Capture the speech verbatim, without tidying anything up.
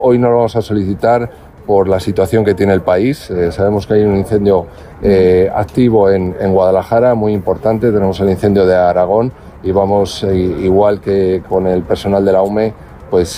Hoy no lo vamos a solicitar por la situación que tiene el país. Eh, sabemos que hay un incendio eh, activo en, en Guadalajara, muy importante. Tenemos el incendio de Aragón y vamos, eh, igual que con el personal de la U M E, pues